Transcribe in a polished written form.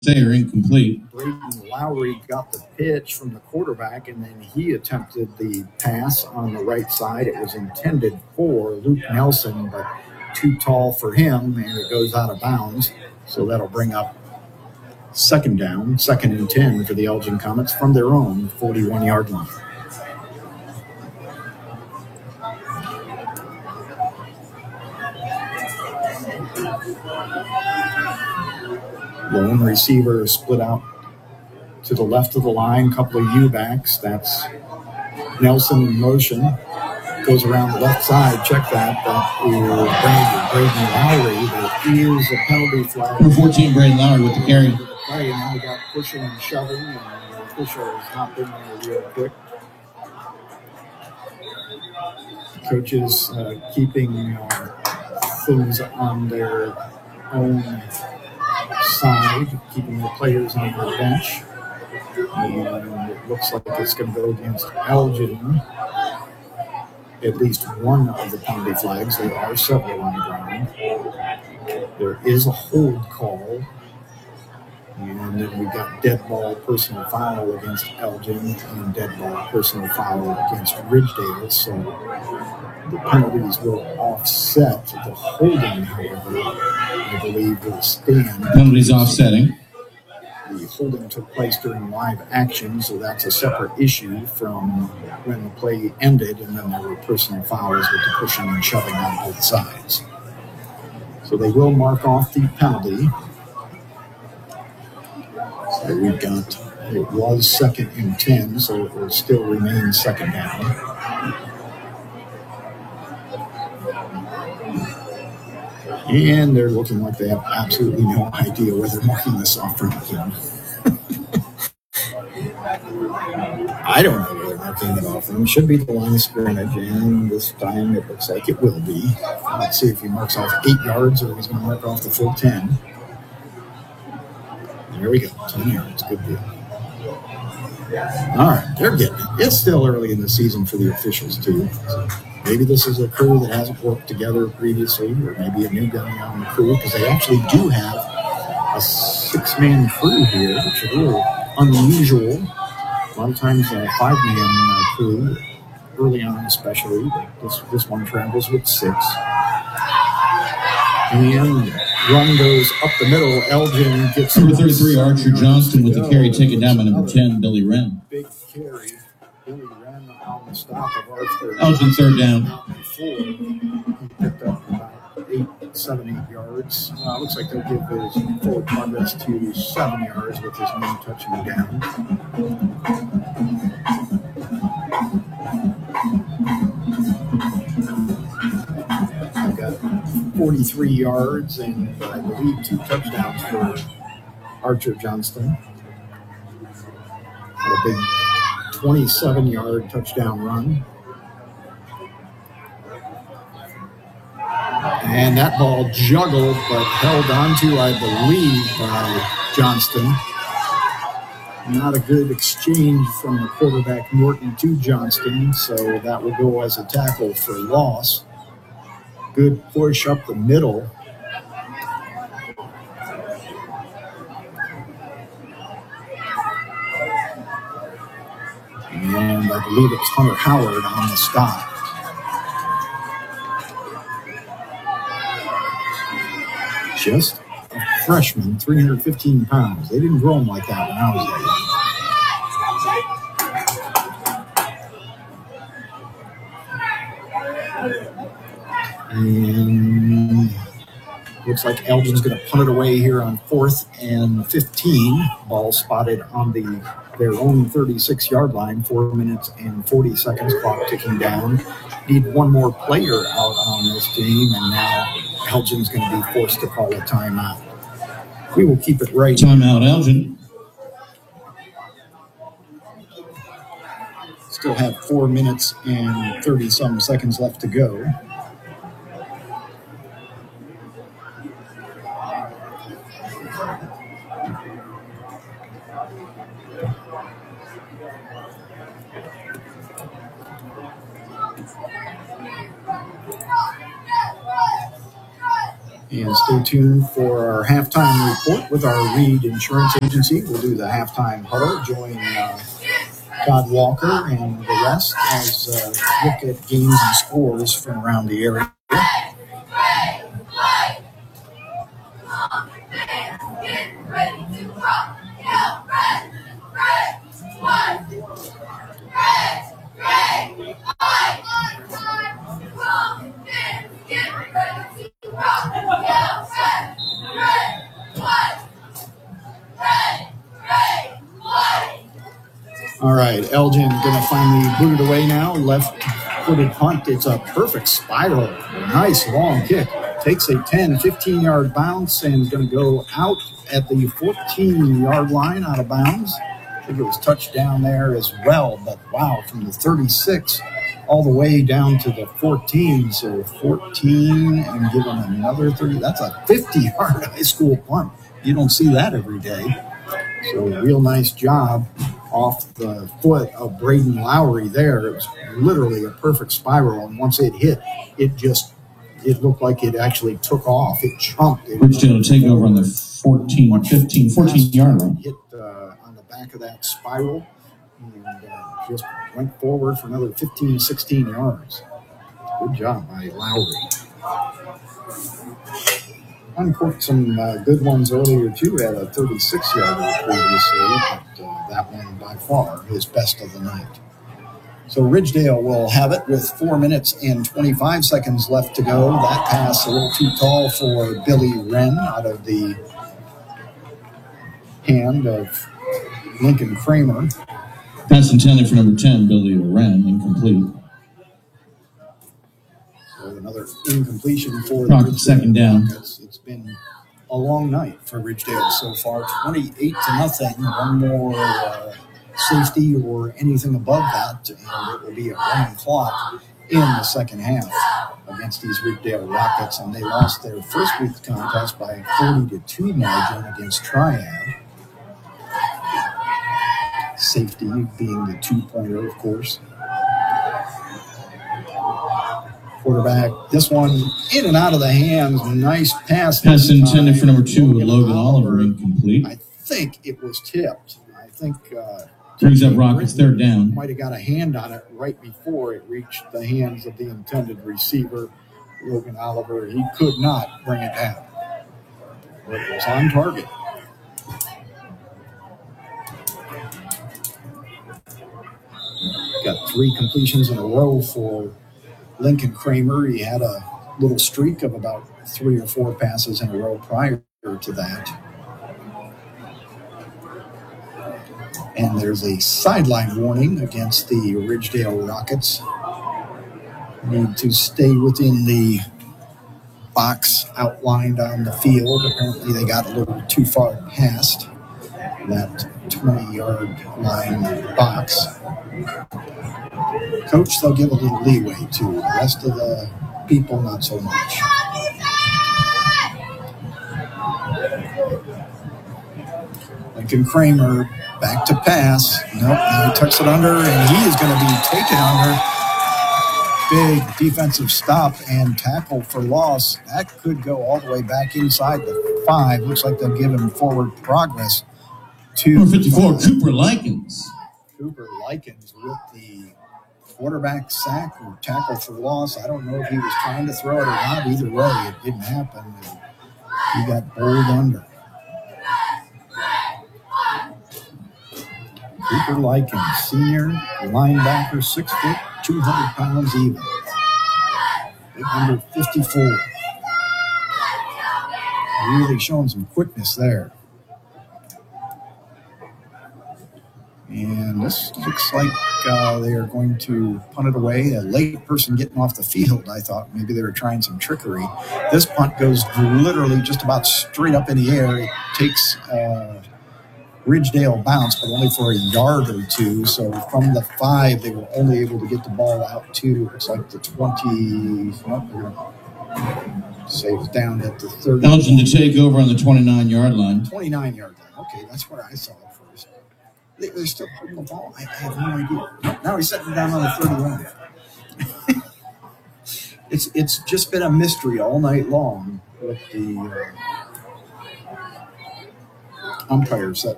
They are incomplete. Braden Lowry got the pitch from the quarterback, and then he attempted the pass on the right side. It was intended for Luke Nelson, but too tall for him, and it goes out of bounds. So that'll bring up second down, 2nd and 10 for the Elgin Comets from their own 41-yard line. Lone receiver split out to the left of the line, couple of U-backs. That's Nelson in motion. Goes around the left side. Check that. That is Braden Lowry. There is a penalty flag. Number 14, Braden Lowry with the carry. And now we got pushing and shoving, and the official has not been there real quick. Coaches keeping things on their own side, keeping their players on their bench. And it looks like it's going to go against Elgin. At least one of the penalty flags. There are several on the ground. There is a hold call. And then we've got dead ball personal foul against Elgin and dead ball personal foul against Ridgedale. So the penalties will offset the holding, however, I believe will stand. Penalties offsetting. The holding took place during live action, so that's a separate issue from when the play ended, and then there were personal fouls with the pushing and shoving on both sides. So they will mark off the penalty. So we've got, it was 2nd and 10, so it will still remain second down. And they're looking like they have absolutely no idea where they're marking this off from again. I don't know where they're marking it off from. It should be the line of scrimmage, and this time it looks like it will be. Let's see if he marks off 8 yards or if he's going to mark off the full 10. There we go, 10 yards, good deal. All right, they're getting it. It's still early in the season for the officials, too. So maybe this is a crew that hasn't worked together previously, or maybe a new guy on the crew, because they actually do have a 6-man crew here, which is a little unusual. A lot of times a 5-man crew, early on especially, but this one travels with 6. And run goes up the middle. Elgin gets number 33, Archer Johnston with the carry, taken down by number 10, Billy Wren. Big carry. Billy Wren on the stop of Archer. Elgin, 3rd down. He picked up about 7, 8 yards. Looks like they'll give his forward progress to 7 yards with his knee touching down. I've got 43 yards and I believe 2 touchdowns for Archer Johnston. Had a big 27-yard touchdown run. And that ball juggled but held onto, I believe, by Johnston. Not a good exchange from the quarterback Norton to Johnston, so that will go as a tackle for loss. Good push up the middle. And I believe it's Hunter Howard on the stop. Just a freshman, 315 pounds. They didn't grow him like that when I was there. And looks like Elgin's going to punt it away here on 4th and 15. Ball spotted on their own 36-yard line. 4 minutes and 40 seconds. Clock ticking down. Need one more player out on this team, and now Elgin's going to be forced to call a timeout. We will keep it right. Timeout, Elgin. Still have 4 minutes and 30-some seconds left to go. And stay tuned for our halftime report with our Reed Insurance Agency. We'll do the halftime huddle, join Todd Walker and the rest as look at games and scores from around the area. All right, Elgin going to finally boot it away now. Left-footed punt. It's a perfect spiral. Nice long kick. Takes a 10, 15-yard bounce and is going to go out at the 14-yard line out of bounds. I think it was touched down there as well, but wow, from the 36 all the way down to the 14. So 14 and give them another 30. That's a 50-yard high school punt. You don't see that every day. So real nice job off the foot of Braden Lowry there. It was literally a perfect spiral, and once it hit, it looked like it actually took off. It jumped. Ridgedale will take over on the 14-yard line. Hit on the back of that spiral and just went forward for another 15, 16 yards. Good job by Lowry. Uncorked some good ones earlier, too. Had a 36-yarder previously, but that one by far his best of the night. So Ridgedale will have it with 4 minutes and 25 seconds left to go. That pass a little too tall for Billy Wren out of the hand of Lincoln Kramer. Pass intended for number 10, Billy Wren, incomplete. So another incompletion for the second down. It's been a long night for Ridgedale so far, 28-0. One more safety or anything above that, and it will be a running clock in the second half against these Ridgedale Rockets. And they lost their first week's contest by a 40-2 margin against Triad. Safety being the 2-pointer, of course. Quarterback, this one in and out of the hands. Nice pass. Pass intended for number 2, Logan Oliver, incomplete. I think it was tipped. I think brings up Rockets third down. Might have got a hand on it right before it reached the hands of the intended receiver, Logan Oliver. He could not bring it down. But it was on target. Got 3 completions in a row for Lincoln Kramer. He had a little streak of about 3 or 4 passes in a row prior to that. And there's a sideline warning against the Ridgedale Rockets. Need to stay within the box outlined on the field. Apparently they got a little too far past that 20-yard line box. Coach, they'll give a little leeway to. The rest of the people, not so much. Lincoln Kramer back to pass. Nope, now he tucks it under, and he is going to be taken under. Big defensive stop and tackle for loss. That could go all the way back inside the 5. Looks like they'll give him forward progress to number 54, Cooper Likens. Cooper Likens with the quarterback sack or tackle for loss. I don't know if he was trying to throw it or not. Either way, it didn't happen. He got bowled under. Cooper Likens, senior linebacker, 6 foot, 200 pounds even. Big number 54. Really showing some quickness there. And this looks like they are going to punt it away. A late person getting off the field. I thought maybe they were trying some trickery. This punt goes literally just about straight up in the air. It takes Ridgedale bounce, but only for a yard or two. So from the 5, they were only able to get the ball out to, it's like the 20. Saves down at the 30. Elgin to take over on the 29-yard line. 29-yard line. Okay, that's where I saw it first. They're still holding the ball. I have no idea. Now he's setting down on the 31. It's just been a mystery all night long with the umpires that